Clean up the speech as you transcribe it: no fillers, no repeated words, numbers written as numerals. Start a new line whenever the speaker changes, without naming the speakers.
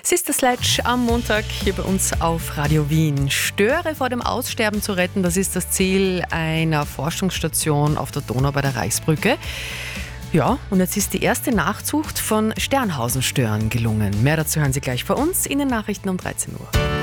Sister Sledge am Montag hier bei uns auf Radio Wien. Störe vor dem Aussterben zu retten, das ist das Ziel einer Forschungsstation auf der Donau bei der Reichsbrücke. Ja, und jetzt ist die erste Nachzucht von Sternhausenstören gelungen. Mehr dazu hören Sie gleich bei uns in den Nachrichten um 13 Uhr.